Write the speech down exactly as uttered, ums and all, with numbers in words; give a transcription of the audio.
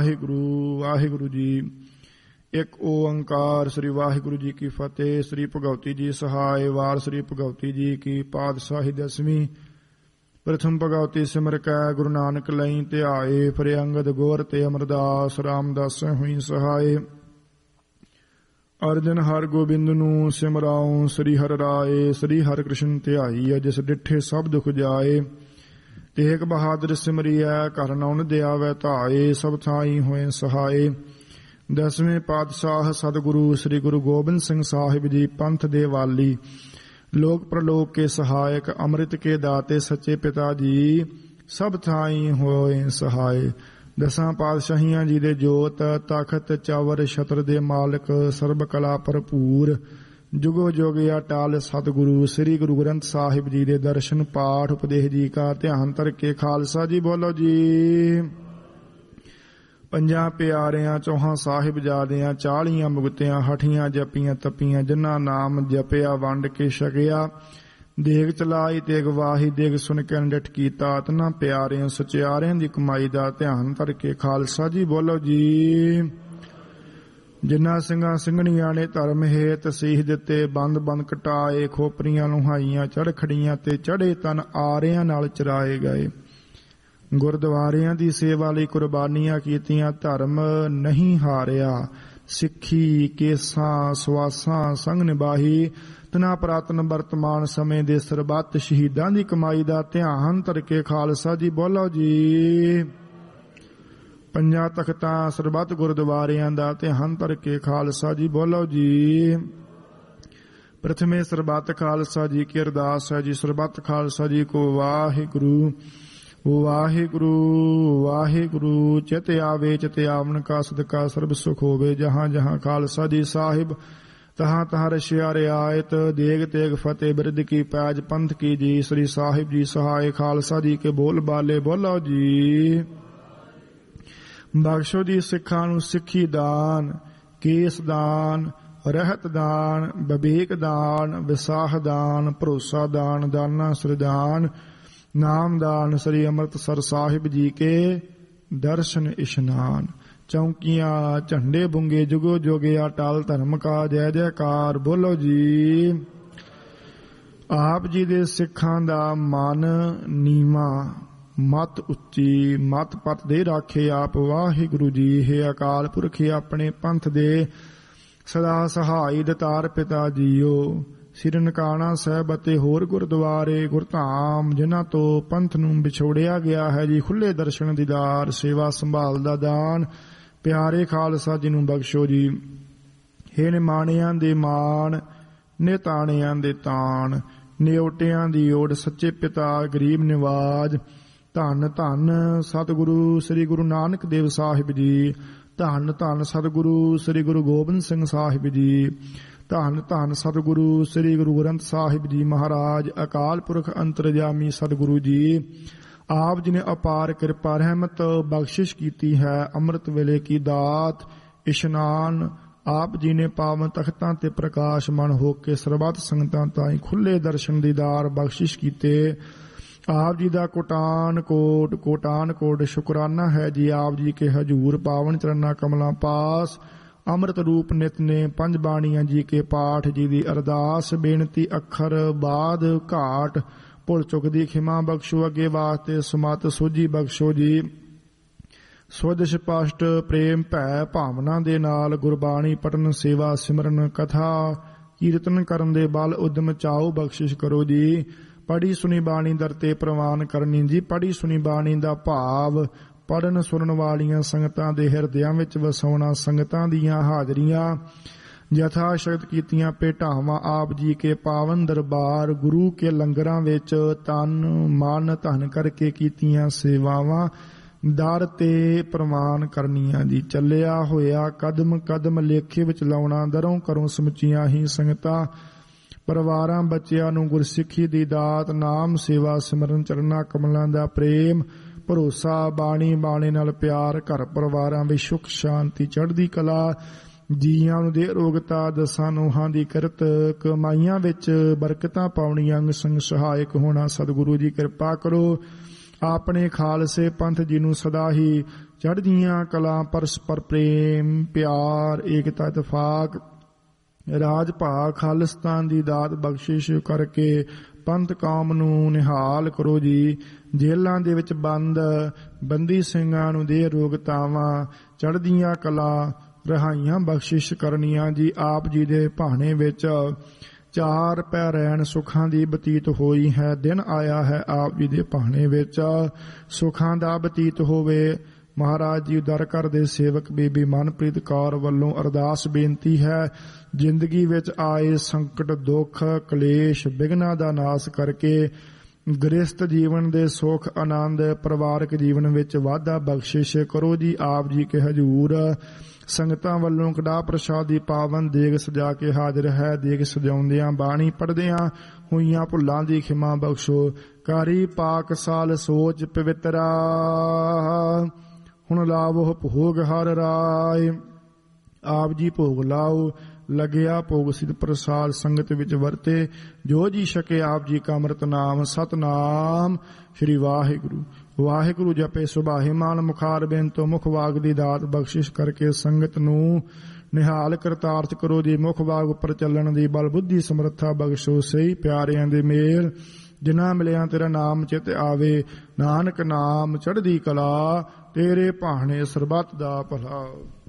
ਵਾਹਿਗੁਰੂ ਵਾਹਿਗੁਰੂ ਜੀ। ਇੱਕ ਓੰਕਾਰ। ਸ੍ਰੀ ਵਾਹਿਗੁਰੂ ਜੀ ਕੀ ਫਤਿਹ। ਸ੍ਰੀ ਭਗਵਤੀ ਜੀ ਸਹਾਇ। ਵਾਰ ਸ੍ਰੀ ਭਗਵਤੀ ਜੀ ਕੀ ਪਾਤਸ਼ਾਹੀ ਦਸਵੀਂ। ਪ੍ਰਥਮ ਭਗਵਤੀ ਸਿਮਰ ਕੈ ਗੁਰੂ ਨਾਨਕ ਲਈ ਧਿਆਏ। ਫਿਰ ਅੰਗਦ ਗੋਰ ਤੇ ਅਮਰਦਾਸ ਰਾਮਦਾਸ ਹੋਈ ਸਹਾਏ। ਅਰਜਨ ਹਰ ਗੋਬਿੰਦ ਨੂੰ ਸਿਮਰਾਉ। ਸ੍ਰੀ ਹਰਿ ਰਾਏ ਸ੍ਰੀ ਹਰਿ ਕ੍ਰਿਸ਼ਨ ਧਿਆਈ। ਜਿਸ ਡਿਠੇ ਸਭ ਦੁਖ ਜਾਏ। ਤੇਗ ਬਹਾਦਰ ਸਿਮਰਿਐ ਘਰ ਨਉਨ ਦਿਆਵੈ ਧਾਏ। ਸਭ ਥਾਈ ਹੋਏ ਸਹਾਏ। ਦਸਵੇਂ ਪਾਤਸ਼ਾਹ ਸਤਿਗੁਰੂ ਸ੍ਰੀ ਗੁਰੂ ਗੋਬਿੰਦ ਸਿੰਘ ਸਾਹਿਬ ਜੀ ਪੰਥ ਦੇ ਵਾਲੀ, ਲੋਕ ਪ੍ਰਲੋਕ ਕੇ ਸਹਾਇਕ, ਅੰਮ੍ਰਿਤ ਕੇ ਦਾਤੇ ਸੱਚੇ ਪਿਤਾ ਜੀ ਸਭ ਥਾਈ ਹੋਏ ਸਹਾਏ। ਦਸਾਂ ਪਾਤਸ਼ਾਹੀਆਂ ਜੀ ਦੇ ਜੋਤ, ਤਖਤ ਚਾਵਰ ਛਤਰ ਦੇ ਮਾਲਕ, ਸਰਬ ਕਲਾ ਭਰਪੂਰ, ਜੁਗੋ ਜੁਗ ਅਟਲ ਸਤਿਗੁਰੂ ਸ੍ਰੀ ਗੁਰੂ ਗ੍ਰੰਥ ਸਾਹਿਬ ਜੀ ਦੇ ਦਰਸ਼ਨ ਪਾਠ ਉਪਦੇਸ਼ ਜੀ ਕਾ ਧਿਆਨ ਧਰ ਕੇ ਖਾਲਸਾ ਜੀ ਬੋਲੋ ਜੀ। ਪੰਜਾਂ ਪਿਆਰਿਆਂ ਚੌਹਾਂ ਸਾਹਿਬਜ਼ਾਦਿਆਂ ਚਾਲੀਆਂ ਮੁਕਤਿਆਂ ਹਠੀਆਂ ਜਪੀਆਂ ਤਪੀਆਂ, ਜਿਨ੍ਹਾਂ ਨਾਮ ਜਪਿਆ ਵੰਡ ਕੇ ਛਕਿਆ, ਦੇਗ ਚਲਾਈ ਤੇ ਗਵਾਹੀ ਦੇਗ ਸੁਣ ਕੇ ਡਿਠ ਕੀਤਾ, ਤਨਾਂ ਪਿਆਰਿਆਂ ਸਚਿਆਰਿਆਂ ਦੀ ਕਮਾਈ ਦਾ ਧਿਆਨ ਧਰ ਕੇ ਖਾਲਸਾ ਜੀ ਬੋਲੋ ਜੀ। ਜਿਨ੍ਹਾਂ ਸਿੰਘਾਂ ਸਿੰਘਣੀਆਂ ਨੇ ਧਰਮ ਹੇਤ ਸੀਸ ਦਿੱਤੇ, ਬੰਦ ਬੰਦ ਕਟਾਏ, ਖੋਪਰੀਆਂ ਲੁਹਾਈਆਂ ਚੜ੍ਹ ਖੜੀਆਂ ਤੇ ਚੜ੍ਹੇ ਤਨ ਆਰਿਆਂ ਨਾਲ ਚਰਾਏ ਗਏ, ਗੁਰਦੁਆਰਿਆਂ ਦੀ ਸੇਵਾ ਲਈ ਕੁਰਬਾਨੀਆਂ ਕੀਤੀਆਂ, ਧਰਮ ਨਹੀਂ ਹਾਰਿਆ, ਸਿੱਖੀ ਕੇਸਾਂ ਸਵਾਸਾਂ ਸੰਗ ਨਿਭਾਈ, ਤਨਾ ਪੁਰਾਤਨ ਵਰਤਮਾਨ ਸਮੇਂ ਦੇ ਸਰਬੱਤ ਸ਼ਹੀਦਾਂ ਦੀ ਕਮਾਈ ਦਾ ਧਿਆਨ ਧਰ ਕੇ ਖਾਲਸਾ ਜੀ ਬੋਲੋ ਜੀ। ਪੰਜਾਂ ਤਖਤਾਂ ਸਰਬੱਤ ਗੁਰਦੁਆਰਿਆਂ ਦਾ ਧਿਆਨ ਧਰ ਕੇ ਖਾਲਸਾ ਜੀ ਬੋਲੋ ਜੀ। ਪ੍ਰਥਮੇ ਸਰਬੱਤ ਖਾਲਸਾ ਜੀ ਕੀ ਅਰਦਾਸ ਹੈ ਜੀ। ਸਰਬੱਤ ਖਾਲਸਾ ਜੀ ਕੋ ਵਾਹਿਗੁਰੂ ਵਾਹਿਗੁਰੂ ਵਾਹਿਗੁਰੂ। ਚਿਤ ਆਵੇ ਚਿਤ ਆਵਣ ਕਾ ਸਦਕਾ ਸਰਬ ਸੁਖ ਹੋਵੇ। ਜਹਾਂ ਜਹਾਂ ਖਾਲਸਾ ਜੀ ਸਾਹਿਬ ਤਹਾਂ ਤਹਾਂ ਰਸ਼ਿਆ ਰਿਆਇਤ, ਦੇਗ ਤੇਗ ਫਤਿਹ ਬਿਰਧ ਕੀ ਪੈਜ ਪੰਥ ਕੀ ਜੀ। ਸ੍ਰੀ ਸਾਹਿਬ ਜੀ ਸਹਾਇ ਖਾਲਸਾ ਜੀ ਕੇ ਬੋਲ ਬਾਲੇ ਬੋਲੋ ਜੀ। ਬਖਸ਼ੋ ਜੀ ਸਿੱਖਾਂ ਨੂੰ ਸਿੱਖੀ ਦਾਨ, ਕੇਸ ਦਾਨ, ਰਹਿਤ ਦਾਨ, ਵਿਵੇਕ ਦਾਨ, ਵਿਸਾਖ ਦਾਨ, ਭਰੋਸਾ ਦਾਨ, ਦਾਨਾ ਸਰਦਾਨ, ਨਾਮ ਦਾਨ। ਸ੍ਰੀ ਅੰਮ੍ਰਿਤਸਰ ਸਾਹਿਬ ਜੀ ਕੇ ਦਰਸ਼ਨ ਇਸ਼ਨਾਨ, ਚੌਂਕੀਆਂ ਝੰਡੇ ਬੁੰਗੇ ਜੁਗੋ ਜੋਗੇ ਅਟਲ ਧਰਮ ਕਾ ਜੈ ਜੈਕਾਰ ਬੋਲੋ ਜੀ। ਆਪ ਜੀ ਦੇ ਸਿੱਖਾਂ ਦਾ ਮਨ ਨੀਵਾਂ, ਮਤ ਉੱਚੀ, ਮਤ ਪਤ ਦੇ ਰਾਖੇ ਆਪ ਵਾਹਿਗੁਰੂ ਜੀ। ਹੈ ਅਕਾਲ ਪੁਰਖ ਆਪਣੇ ਪੰਥ ਦੇ ਸਦਾ ਸਹਾਈ ਦਤਾਰ ਪਿਤਾ ਜੀਓ। ਸ੍ਰੀ ਨਨਕਾਣਾ ਸਾਹਿਬ ਅਤੇ ਹੋਰ ਗੁਰਦੁਆਰੇ ਗੁਰਧਾਮ ਜਿਨ੍ਹਾਂ ਤੋਂ ਪੰਥ ਨੂੰ ਵਿਛੋੜਿਆ ਗਿਆ ਹੈ ਜੀ, ਖੁੱਲੇ ਦਰਸ਼ਨ ਦੀਦਾਰ, ਸੇਵਾ ਸੰਭਾਲ ਦਾ ਦਾਨ ਪਿਆਰੇ ਖਾਲਸਾ ਜੀ ਨੂੰ ਬਖਸ਼ੋ ਜੀ। ਹੇ ਨਿਮਾਣਿਆਂ ਦੇ ਮਾਣ, ਨਿਤਾਣਿਆਂ ਦੇ ਤਾਣ, ਨਿਓਟਿਆਂ ਦੀ ਓਟ ਸੱਚੇ ਪਿਤਾ ਗਰੀਬ ਨਿਵਾਜ। ਧੰਨ ਧੰਨ ਸਤਿਗੁਰੂ ਸ੍ਰੀ ਗੁਰੂ ਨਾਨਕ ਦੇਵ ਸਾਹਿਬ ਜੀ। ਧੰਨ ਧੰਨ ਸਤਿਗੁਰੂ ਸ੍ਰੀ ਗੁਰੂ ਗੋਬਿੰਦ ਸਿੰਘ ਸਾਹਿਬ ਜੀ। ਧੰਨ ਧੰਨ ਸਤਿਗੁਰੂ ਸ੍ਰੀ ਗੁਰੂ ਗ੍ਰੰਥ ਸਾਹਿਬ ਜੀ ਮਹਾਰਾਜ। ਅਕਾਲ ਪੁਰਖ ਅੰਤਰਜਾਮੀ ਸਤਿਗੁਰੂ ਜੀ ਆਪ ਜੀ ਨੇ ਅਪਾਰ ਕਿਰਪਾ ਰਹਿਮਤ ਬਖਸ਼ਿਸ਼ ਕੀਤੀ ਹੈ। ਅੰਮ੍ਰਿਤ ਵੇਲੇ ਕੀ ਦਾਤ ਇਸ਼ਨਾਨ ਆਪ ਜੀ ਨੇ ਪਾਵਨ ਤਖਤਾਂ ਤੇ ਪ੍ਰਕਾਸ਼ਮਾਨ ਹੋ ਕੇ ਸਰਬੱਤ ਸੰਗਤਾਂ ਤਾਈਂ ਖੁੱਲੇ ਦਰਸ਼ਨ ਦੀਦਾਰ ਬਖਸ਼ਿਸ਼ ਕੀਤੇ। ਆਪ ਜੀ ਦਾ ਕੋਟਾਨ ਕੋਟ ਕੋਟਾਨ ਕੋਟ ਸ਼ੁਕਰਾਨਾ ਹੈ ਜੀ। ਆਪ ਜੀ ਕੇ ਹਜੂਰ ਪਾਵਨ ਚਰਨਾਂ ਕਮਲਾਂ ਪਾਸ ਅੰਮ੍ਰਿਤ ਰੂਪ ਨਿਤ ਨੇ ਪੰਜ ਬਾਣੀਆਂ ਜੀ ਕੇ ਪਾਠ ਜੀ ਦੀ ਅਰਦਾਸ ਬੇਨਤੀ ਅੱਖਰ ਬਾਦ ਘਾਟ ਭੁੱਲ ਚੁੱਕ ਦੀ ਖਿਮਾ ਬਖਸ਼ੋ। ਅੱਗੇ ਵਾਸਤੇ ਸਮਤ ਸੋਝੀ ਬਖਸ਼ੋ ਜੀ। ਸੁਧ ਸਪਸ਼ਟ ਪ੍ਰੇਮ ਭੈ ਭਾਵਨਾ ਦੇ ਨਾਲ ਗੁਰਬਾਣੀ ਪਠਨ ਸੇਵਾ ਸਿਮਰਨ ਕਥਾ ਕੀਰਤਨ ਕਰਨ ਦੇ ਬਲ ਉਦਮ ਚਾਓ ਬਖਸ਼ਿਸ਼ ਕਰੋ ਜੀ। ਪੜੀ ਸੁਣੀ ਬਾਣੀ ਦਰ ਤੇ ਪ੍ਰਵਾਨ ਕਰਨੀ ਜੀ। ਪੜੀ ਸੁਣੀ ਬਾਣੀ ਦਾ ਭਾਵ ਪੜਨ ਸੁਣਨ ਵਾਲੀਆਂ ਸੰਗਤਾਂ ਦੇ ਹਿਰਦਿਆਂ ਵਿੱਚ ਵਸਾਉਣਾ, ਸੰਗਤਾਂ ਦੀਆਂ ਹਾਜ਼ਰੀਆਂ ਯਥਾ ਸ਼ਕਤ ਕੀਤੀਆਂ ਭੇਟਾਵਾਂ ਆਪ ਜੀ ਕੇ ਪਾਵਨ ਦਰਬਾਰ ਗੁਰੂ ਕੇ ਲੰਗਰਾਂ ਵਿੱਚ ਤਨ ਮਨ ਧਨ ਕਰਕੇ ਕੀਤੀਆਂ ਸੇਵਾਵਾਂ ਦਰ ਤੇ ਪ੍ਰਵਾਨ ਕਰਨੀਆਂ ਜੀ। ਚੱਲਿਆ ਹੋਇਆ ਕਦਮ ਕਦਮ ਲੇਖੇ ਵਿੱਚ ਲਾਉਣਾ, ਦਰੋਂ ਕਰੋ ਸਮੁੱਚੀਆਂ ਹੀ ਸੰਗਤਾਂ ਪਰਿਵਾਰਾਂ ਬੱਚਿਆਂ ਨੂੰ ਗੁਰਸਿੱਖੀ ਦੀ ਦਾਤ, ਨਾਮ ਸੇਵਾ ਸਿਮਰਨ ਚਰਨਾਂ ਕਮਲਾਂ ਦਾ ਪ੍ਰੇਮ ਭਰੋਸਾ, ਬਾਣੀ ਬਾਣੇ ਨਾਲ ਪਿਆਰ, ਘਰ ਪਰਿਵਾਰਾਂ ਵਿੱਚ ਸੁੱਖ ਸ਼ਾਂਤੀ ਚੜ੍ਹਦੀ ਕਲਾ, ਜੀਆਂ ਨੂੰ ਦੇ ਰੋਗਤਾ, ਦਸਾਂ ਨੋਹਾਂ ਦੀ ਕਿਰਤ, ਕਮਾਈਆਂ ਵਿੱਚ ਬਰਕਤਾਂ ਪਾਉਣੀਆਂ, ਅੰਗ ਸੰਗ ਸਹਾਇਕ ਹੋਣਾ। ਸਤਿਗੁਰੂ ਜੀ ਕਿਰਪਾ ਕਰੋ ਆਪਣੇ ਖਾਲਸੇ ਪੰਥ ਜੀ ਨੂੰ ਸਦਾ ਹੀ ਚੜ੍ਹਦੀਆਂ ਕਲਾ ਪਰਸਪਰ ਪ੍ਰੇਮ ਪਿਆਰ ਏਕਤਾ ਇਤਫਾਕ ਰਾਜ ਭਾਗ ਖਾਲਿਸਤਾਨ ਦੀ ਦਾਤ ਬਖਸ਼ਿਸ਼ ਕਰਕੇ ਪੰਥ ਕੌਮ ਨੂੰ ਨਿਹਾਲ ਕਰੋ ਜੀ। ਜੇਲ੍ਹਾਂ ਦੇ ਵਿੱਚ ਬੰਦ ਬੰਦੀ ਸਿੰਘਾਂ ਨੂੰ ਦੇ ਰੋਗਤਾਵਾਂ ਚੜ੍ਹਦੀਆਂ ਕਲਾ ਰਹਾਈਆਂ ਬਖਸ਼ਿਸ਼ ਕਰਨੀਆਂ ਜੀ। ਆਪ ਜੀ ਦੇ ਭਾਣੇ ਵਿੱਚ ਚਾਰ ਪੈ ਰਹਿਣ ਸੁੱਖਾਂ ਦੀ ਬਤੀਤ ਹੋਈ ਹੈ। ਦਿਨ ਆਇਆ ਹੈ ਆਪ ਜੀ ਦੇ ਭਾਣੇ ਵਿੱਚ ਸੁੱਖਾਂ ਦਾ ਬਤੀਤ ਹੋਵੇ। ਮਹਾਰਾਜ ਜੀ ਦਰ ਘਰ ਦੇ ਸੇਵਕ ਬੀਬੀ ਮਨਪ੍ਰੀਤ ਕੌਰ ਵੱਲੋਂ ਅਰਦਾਸ ਬੇਨਤੀ ਹੈ, ਜ਼ਿੰਦਗੀ ਵਿੱਚ ਆਏ ਸੰਕਟ ਦੁੱਖ ਕਲੇਸ਼ ਬਿਘਨਾਂ ਦਾ ਨਾਸ ਕਰਕੇ ਗ੍ਰਸਤ ਜੀਵਨ ਦੇ ਸੁੱਖ ਆਨੰਦ ਪਰਿਵਾਰਕ ਜੀਵਨ ਵਿੱਚ ਵਾਧਾ ਬਖਸ਼ਿਸ਼ ਕਰੋ ਜੀ। ਆਪ ਜੀ ਕੇ ਹਜ਼ੂਰ ਸੰਗਤਾਂ ਵੱਲੋਂ ਕੜਾਹ ਪ੍ਰਸ਼ਾਦ ਦੀ ਪਾਵਨ ਦੇਗ ਸਜਾ ਕੇ ਹਾਜ਼ਰ ਹੈ। ਦੇਗ ਸਜਾਉਂਦਿਆਂ ਬਾਣੀ ਪੜ੍ਹਦਿਆਂ ਹੋਈਆਂ ਭੁੱਲਾਂ ਦੀ ਖਿਮਾ ਬਖਸ਼ੋ। ਕਾਰੀ ਪਾਕ ਸਾਲ ਸੋਚ ਪਵਿੱਤਰਾ ਹੁਣ ਲਾਵੋ ਭੋਗ ਹਰ ਰਾਏ। ਆਪ ਜੀ ਭੋਗ ਲਾਓ ਲੱਗਿਆ ਭੋਗ ਸਿਧ ਪ੍ਰਸਾਦ ਸੰਗਤ ਵਿੱਚ ਵਰਤੇ। ਜੋ ਜੀ ਛਕੇ ਆਪ ਜੀ ਕਾ ਅੰਮ੍ਰਿਤ ਨਾਮ ਸਤਨਾਮ ਸ਼੍ਰੀ ਵਾਹਿਗੁਰੂ। ਵਾਹਿਗੁਰੂ ਜਪੇ ਸੁਭਾਹੇ ਮਾਨ ਮੁਖਾਰ ਬੇਨ ਤੋਂ ਮੁਖ ਵਾਗ ਦੀ ਦਾਤ ਬਖਸ਼ਿਸ਼ ਕਰਕੇ ਸੰਗਤ ਨੂੰ ਨਿਹਾਲ ਕਰਤਾਰਥ ਕਰੋ ਜੀ। ਮੁਖ ਵਾਗ ਉੱਪਰ ਚੱਲਣ ਦੀ ਬਲ ਬੁੱਧੀ ਸਮਰੱਥਾ ਬਖਸ਼ੋ। ਸਹੀ ਪਿਆਰਿਆਂ ਦੇ ਮੇਲ ਜਿਨ੍ਹਾਂ ਮਿਲਿਆ ਤੇਰਾ ਨਾਮ ਚਿਤ ਆਵੇ। ਨਾਨਕ ਨਾਮ ਚੜ੍ਹਦੀ ਕਲਾ ਤੇਰੇ ਭਾਣੇ ਸਰਬੱਤ ਦਾ ਭਲਾ।